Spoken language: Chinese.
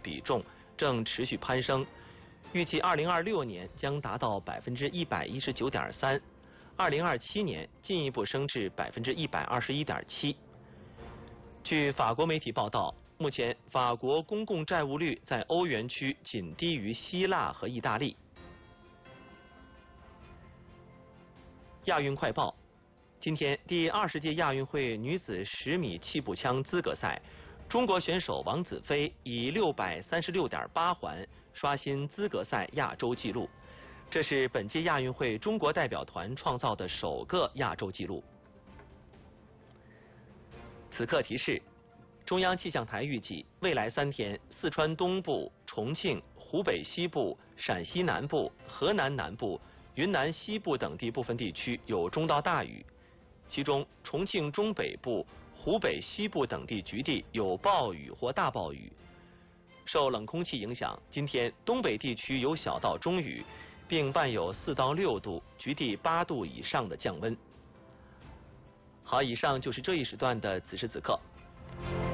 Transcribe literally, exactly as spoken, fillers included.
比重正持续攀升，预计二零二六年将达到百分之一百一十九点三，二零二七年进一步升至百分之一百二十一点七。据法国媒体报道，目前法国公共债务率在欧元区仅低于希腊和意大利。亚运快报，今天第二十届亚运会女子十米气步枪资格赛，中国选手王子飞以六百三十六点八环刷新资格赛亚洲纪录，这是本届亚运会中国代表团创造的首个亚洲纪录。此刻提示：中央气象台预计，未来三天，四川东部、重庆、湖北西部、陕西南部、河南南部、云南西部等地部分地区有中到大雨，其中重庆中北部、湖北西部等地局地有暴雨或大暴雨。受冷空气影响，今天东北地区有小到中雨，并伴有四到六度、局地八度以上的降温。好，以上就是这一时段的此时此刻。